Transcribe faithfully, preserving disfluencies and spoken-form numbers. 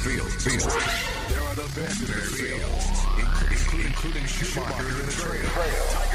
field. field. There are the best in their field, including, including Schumacher in the trail.